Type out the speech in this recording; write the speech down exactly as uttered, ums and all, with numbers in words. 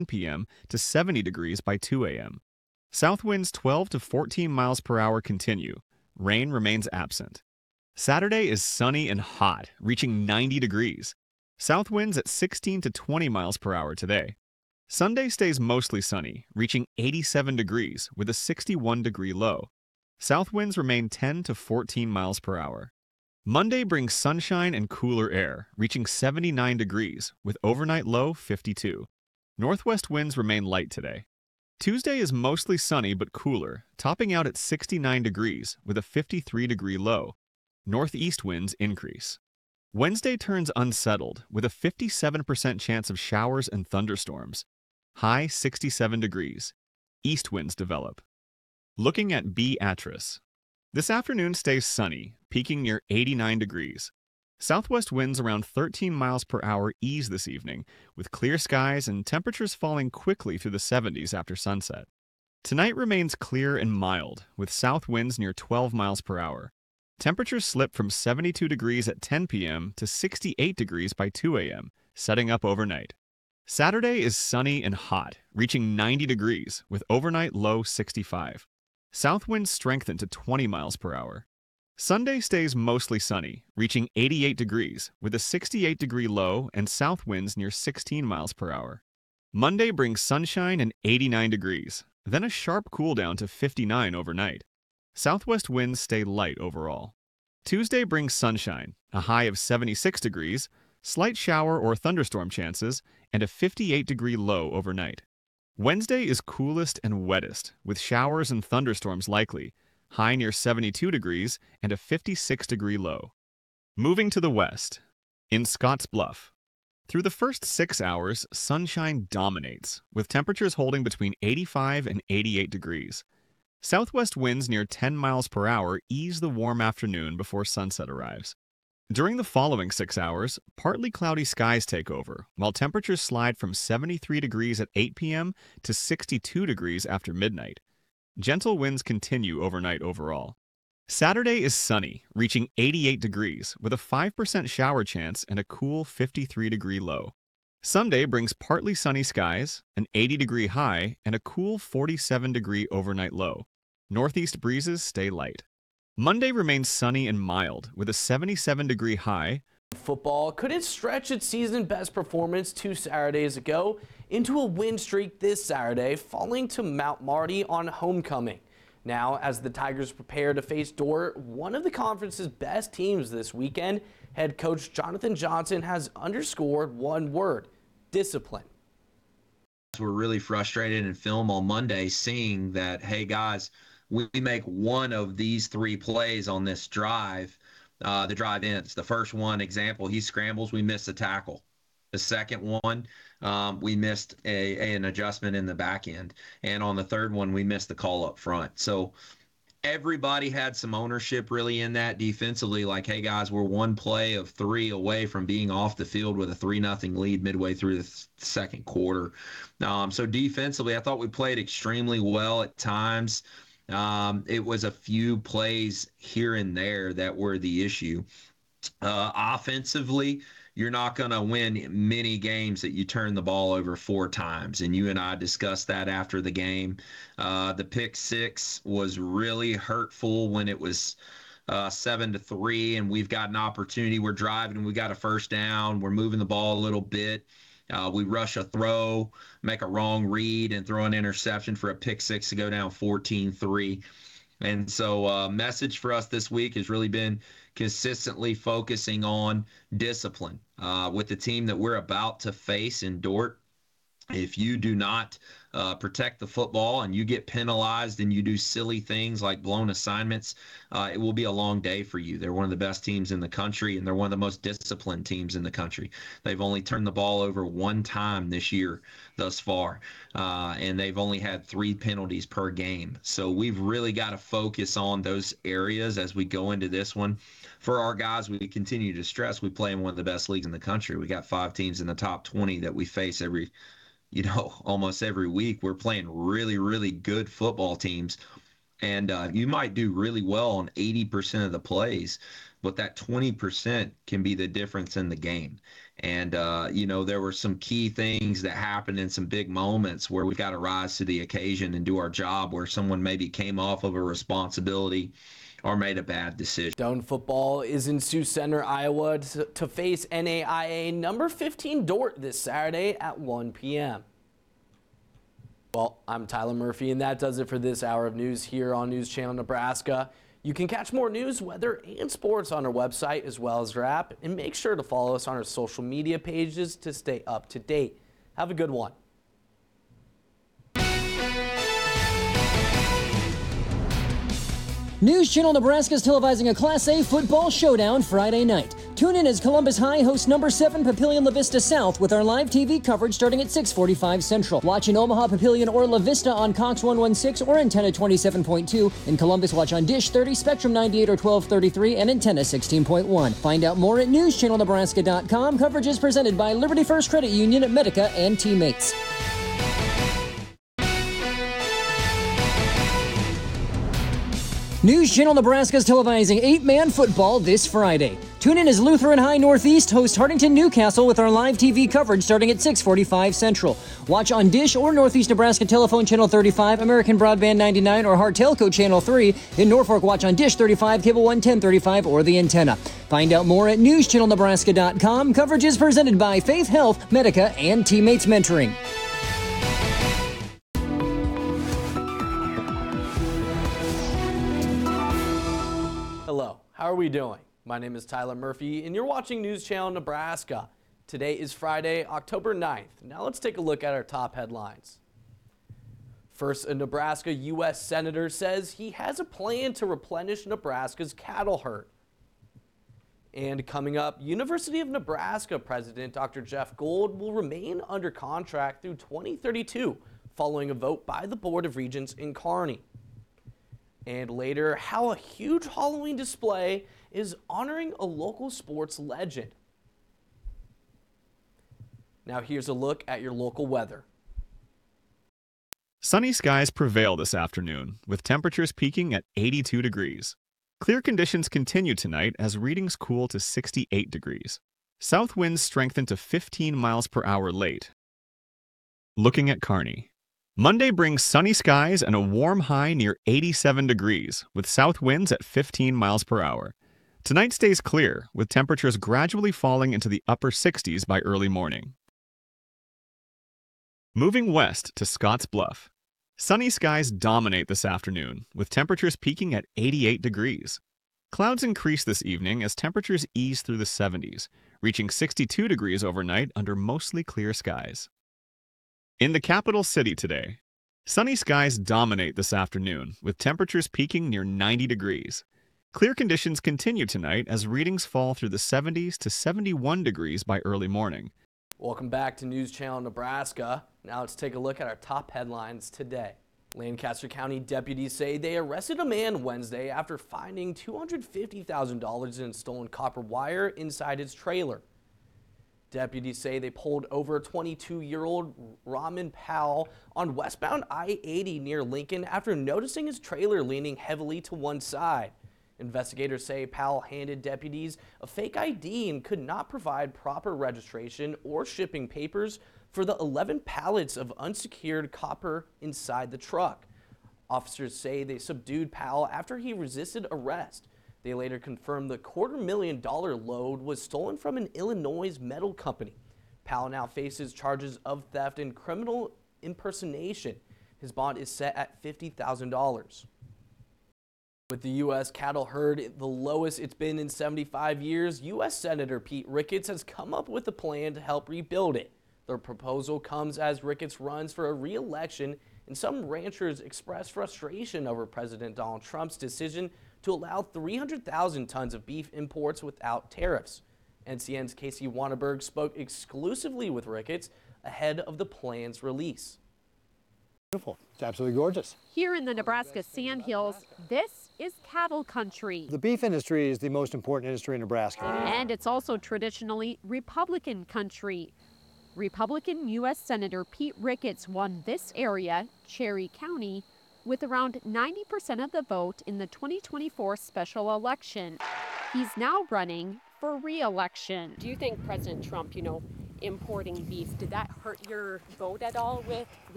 p m to seventy degrees by two a m. South winds twelve to fourteen miles per hour continue. Rain remains absent. Saturday is sunny and hot, reaching ninety degrees. South winds at sixteen to twenty miles per hour today. Sunday stays mostly sunny, reaching eighty-seven degrees with a sixty-one degree low. South winds remain ten to fourteen miles per hour. Monday brings sunshine and cooler air, reaching seventy-nine degrees with overnight low fifty-two. Northwest winds remain light today. Tuesday is mostly sunny but cooler, topping out at sixty-nine degrees with a fifty-three degree low. Northeast winds increase. Wednesday turns unsettled with a fifty-seven percent chance of showers and thunderstorms. High sixty-seven degrees. East winds develop. Looking at Beatrice. This afternoon stays sunny, peaking near eighty-nine degrees. Southwest winds around thirteen miles per hour ease this evening, with clear skies and temperatures falling quickly through the seventies after sunset. Tonight remains clear and mild, with south winds near twelve miles per hour. Temperatures slip from seventy-two degrees at ten p m to sixty-eight degrees by two a m, setting up overnight. Saturday is sunny and hot, reaching ninety degrees, with overnight low sixty-five. South winds strengthen to twenty miles per hour. Sunday stays mostly sunny, reaching eighty-eight degrees, with a sixty-eight degree low and south winds near sixteen miles per hour. Monday brings sunshine and eighty-nine degrees, then a sharp cool down to fifty-nine overnight. Southwest winds stay light overall. Tuesday brings sunshine, a high of seventy-six degrees, slight shower or thunderstorm chances, and a fifty-eight degree low overnight. Wednesday is coolest and wettest, with showers and thunderstorms likely, high near seventy-two degrees and a fifty-six degree low. Moving to the west. In Scotts Bluff. Through the first six hours, sunshine dominates, with temperatures holding between eighty-five and eighty-eight degrees. Southwest winds near ten miles per hour ease the warm afternoon before sunset arrives. During the following six hours, partly cloudy skies take over, while temperatures slide from seventy-three degrees at eight p m to sixty-two degrees after midnight. Gentle winds continue overnight overall. Saturday is sunny, reaching eighty-eight degrees, with a five percent shower chance and a cool fifty-three degree low. Sunday brings partly sunny skies, an eighty degree high, and a cool forty-seven degree overnight low. Northeast breezes stay light. Monday remains sunny and mild, with a seventy-seven degree high. Football, could it stretch its season best performance two Saturdays ago into a win streak this Saturday, falling to Mount Marty on homecoming? Now, as the Tigers prepare to face Dordt, one of the conference's best teams this weekend, head coach Jonathan Johnson has underscored one word: discipline. We're really frustrated in film on Monday seeing that, hey guys, we make one of these three plays on this drive. Uh, the drive ends. The first one, example, he scrambles, we miss a tackle. The second one, um, we missed a, a an adjustment in the back end. And on the third one, we missed the call up front. So everybody had some ownership really in that defensively. Like, hey, guys, we're one play of three away from being off the field with a three nothing lead midway through the th- second quarter. Um, so defensively, I thought we played extremely well at times. Um, it was a few plays here and there that were the issue. Uh, offensively, you're not going to win many games that you turn the ball over four times. And you and I discussed that after the game. Uh, the pick six was really hurtful when it was uh, seven to three, and we've got an opportunity. We're driving, and we got a first down. We're moving the ball a little bit. Uh, we rush a throw, make a wrong read, and throw an interception for a pick six to go down fourteen three. And so uh, message for us this week has really been consistently focusing on discipline. Uh, with the team that we're about to face in Dordt, if you do not uh, protect the football and you get penalized and you do silly things like blown assignments, uh, it will be a long day for you. They're one of the best teams in the country, and they're one of the most disciplined teams in the country. They've only turned the ball over one time this year thus far, uh, and they've only had three penalties per game. So we've really got to focus on those areas as we go into this one. For our guys, we continue to stress we play in one of the best leagues in the country. We got five teams in the top twenty that we face every you know, almost every week. We're playing really, really good football teams. And uh, you might do really well on eighty percent of the plays, but that twenty percent can be the difference in the game. And, uh, you know, there were some key things that happened in some big moments where we got to rise to the occasion and do our job, where someone maybe came off of a responsibility or made a bad decision. Stone football is in Sioux Center, Iowa to, to face N A I A number fifteen Dordt this Saturday at one p m Well, I'm Tyler Murphy, and that does it for this hour of news here on News Channel Nebraska. You can catch more news, weather, and sports on our website as well as our app, and make sure to follow us on our social media pages to stay up to date. Have a good one. News Channel Nebraska is televising a Class A football showdown Friday night. Tune in as Columbus High hosts number seven Papillion La Vista South with our live T V coverage starting at six forty-five Central. Watch in Omaha, Papillion, or La Vista on Cox one sixteen or Antenna twenty-seven point two. In Columbus, watch on Dish thirty, Spectrum ninety-eight or twelve thirty-three, and Antenna sixteen point one. Find out more at news channel nebraska dot com. Coverage is presented by Liberty First Credit Union, Medica, and Teammates. News Channel Nebraska is televising eight-man football this Friday. Tune in as Lutheran High Northeast hosts Hardington Newcastle with our live T V coverage starting at six forty-five Central. Watch on Dish or Northeast Nebraska Telephone Channel thirty-five, American Broadband ninety-nine, or Hard-Telco Channel three. In Norfolk, watch on Dish thirty-five, Cable one ten thirty-five, or the Antenna. Find out more at news channel nebraska dot com. Coverage is presented by Faith Health, Medica, and Teammates Mentoring. Hello, how are we doing? My name is Tyler Murphy, and you're watching News Channel Nebraska. Today is Friday, October ninth. Now let's take a look at our top headlines. First, a Nebraska U S senator says he has a plan to replenish Nebraska's cattle herd. And coming up, University of Nebraska President Doctor Jeff Gold will remain under contract through twenty thirty-two following a vote by the Board of Regents in Kearney. And later, how a huge Halloween display is honoring a local sports legend. Now here's a look at your local weather. Sunny skies prevail this afternoon, with temperatures peaking at eighty-two degrees. Clear conditions continue tonight as readings cool to sixty-eight degrees. South winds strengthen to fifteen miles per hour late. Looking at Kearney. Monday brings sunny skies and a warm high near eighty-seven degrees, with south winds at fifteen miles per hour. Tonight stays clear, with temperatures gradually falling into the upper sixties by early morning. Moving west to Scotts Bluff. Sunny skies dominate this afternoon, with temperatures peaking at eighty-eight degrees. Clouds increase this evening as temperatures ease through the seventies, reaching sixty-two degrees overnight under mostly clear skies. In the capital city today, sunny skies dominate this afternoon, with temperatures peaking near ninety degrees. Clear conditions continue tonight as readings fall through the seventies to seventy-one degrees by early morning. Welcome back to News Channel Nebraska. Now let's take a look at our top headlines today. Lancaster County deputies say they arrested a man Wednesday after finding two hundred fifty thousand dollars in stolen copper wire inside his trailer. Deputies say they pulled over twenty-two-year-old Raman Powell on westbound I eighty near Lincoln after noticing his trailer leaning heavily to one side. Investigators say Powell handed deputies a fake I D and could not provide proper registration or shipping papers for the eleven pallets of unsecured copper inside the truck. Officers say they subdued Powell after he resisted arrest. They later confirmed the quarter million dollar load was stolen from an Illinois metal company. Powell now faces charges of theft and criminal impersonation. His bond is set at fifty thousand dollars. With the U S cattle herd the lowest it's been in seventy-five years, U S Senator Pete Ricketts has come up with a plan to help rebuild it. The proposal comes as Ricketts runs for a re-election, and some ranchers express frustration over President Donald Trump's decision to allow three hundred thousand tons of beef imports without tariffs. N C N's Casey Wanneberg spoke exclusively with Ricketts ahead of the plan's release. Beautiful. It's absolutely gorgeous. Here in the Nebraska Sandhills, this is cattle country. The beef industry is the most important industry in Nebraska. And it's also traditionally Republican country. Republican U S Senator Pete Ricketts won this area, Cherry County, with around ninety percent of the vote in the twenty twenty-four special election. He's now running for re-election. Do you think President Trump, you know, importing beef, did that hurt your vote at all with